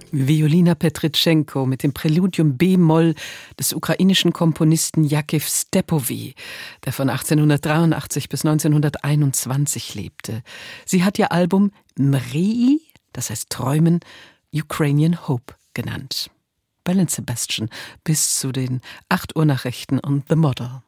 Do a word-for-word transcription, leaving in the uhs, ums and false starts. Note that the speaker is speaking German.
Violina Petritschenko mit dem Präludium B-Moll des ukrainischen Komponisten Jakiw Stepowy, der von achtzehnhundertdreiundachtzig bis neunzehnhunderteinundzwanzig lebte. Sie hat ihr Album Mrei, das heißt Träumen, Ukrainian Hope genannt. Belle und Sebastian bis zu den acht Uhr Nachrichten und The Model.